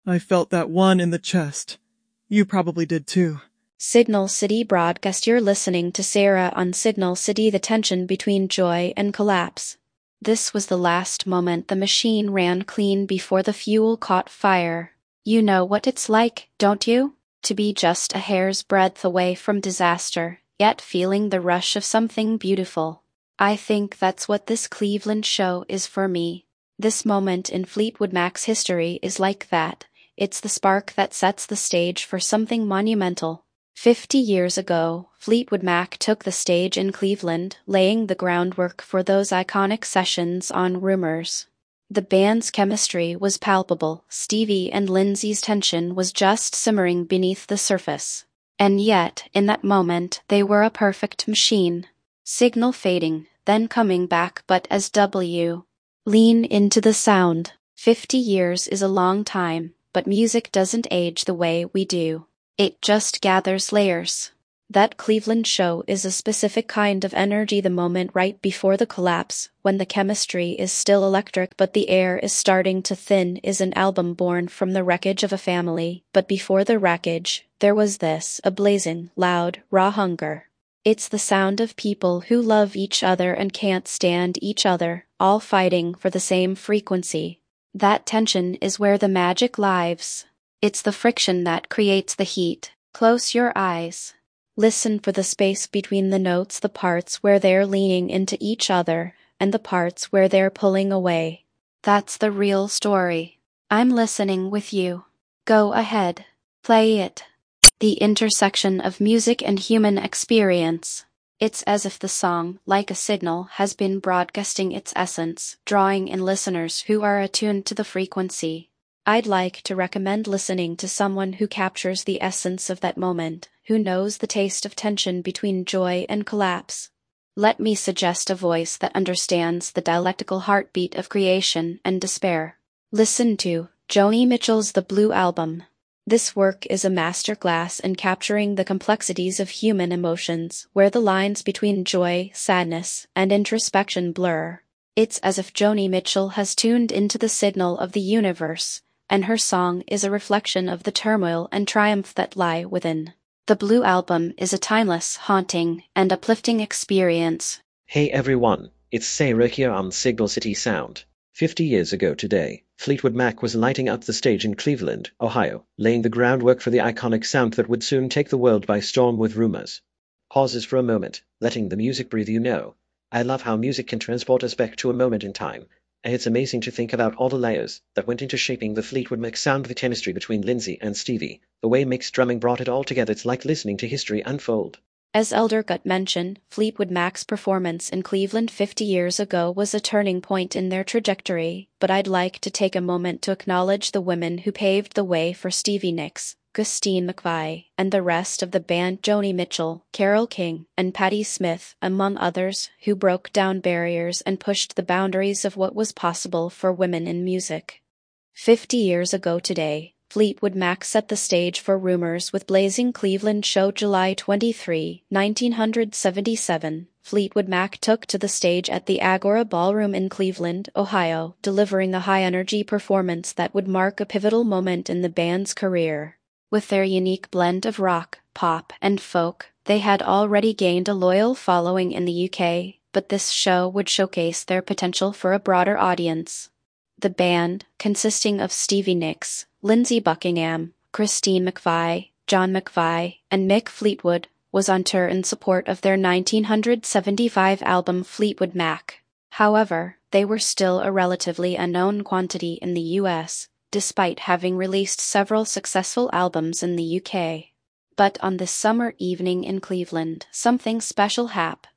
I felt that one in the chest. You probably did too. Signal City broadcast. You're listening to Sarah on Signal City. The tension between joy and collapse. This was the last moment the machine ran clean before the fuel caught fire. You know what it's like, don't you? To be just a hair's breadth away from disaster, yet feeling the rush of something beautiful. I think that's what this Cleveland show is for me. This moment in Fleetwood Mac's history is like that. It's the spark that sets the stage for something monumental. 50 years ago, Fleetwood Mac took the stage in Cleveland, laying the groundwork for those iconic sessions on Rumors. The band's chemistry was palpable. Stevie and Lindsay's tension was just simmering beneath the surface. And yet, in that moment, they were a perfect machine. Signal fading, then coming back, but as W. Lean into the sound. 50 years is a long time, but music doesn't age the way we do. It just gathers layers. That Cleveland show is a specific kind of energy. The moment right before the collapse, when the chemistry is still electric but the air is starting to thin, is an album born from the wreckage of a family. But before the wreckage, there was this, a blazing, loud, raw hunger. It's the sound of people who love each other and can't stand each other, all fighting for the same frequency. That tension is where the magic lives. It's the friction that creates the heat. Close your eyes. Listen for the space between the notes, the parts where they're leaning into each other, and the parts where they're pulling away. That's the real story. I'm listening with you. Go ahead. Play it. The intersection of music and human experience. It's as if the song, like a signal, has been broadcasting its essence, drawing in listeners who are attuned to the frequency. I'd like to recommend listening to someone who captures the essence of that moment, who knows the taste of tension between joy and collapse. Let me suggest a voice that understands the dialectical heartbeat of creation and despair. Listen to Joni Mitchell's The Blue Album. This work is a masterclass in capturing the complexities of human emotions, where the lines between joy, sadness, and introspection blur. It's as if Joni Mitchell has tuned into the signal of the universe, and her song is a reflection of the turmoil and triumph that lie within. The Blue Album is a timeless, haunting, and uplifting experience. Hey everyone, it's Sarah here on Signal City Sound. 50 years ago today, Fleetwood Mac was lighting up the stage in Cleveland, Ohio, laying the groundwork for the iconic sound that would soon take the world by storm with Rumors. Pauses for a moment, letting the music breathe. I love how music can transport us back to a moment in time, and it's amazing to think about all the layers that went into shaping the Fleetwood Mac sound, the chemistry between Lindsay and Stevie, the way mixed drumming brought it all together. It's like listening to history unfold. As Elder Gut mentioned, Fleetwood Mac's performance in Cleveland 50 years ago was a turning point in their trajectory, but I'd like to take a moment to acknowledge the women who paved the way for Stevie Nicks, Christine McVie, and the rest of the band. Joni Mitchell, Carole King, and Patti Smith, among others, who broke down barriers and pushed the boundaries of what was possible for women in music. 50 years ago today, Fleetwood Mac set the stage for Rumors with Blazing Cleveland show. July 23, 1977, Fleetwood Mac took to the stage at the Agora Ballroom in Cleveland, Ohio, delivering a high-energy performance that would mark a pivotal moment in the band's career. With their unique blend of rock, pop, and folk, they had already gained a loyal following in the UK, but this show would showcase their potential for a broader audience. The band, consisting of Stevie Nicks, Lindsey Buckingham, Christine McVie, John McVie, and Mick Fleetwood, was on tour in support of their 1975 album Fleetwood Mac. However, they were still a relatively unknown quantity in the US, despite having released several successful albums in the UK. But on this summer evening in Cleveland, something special happened.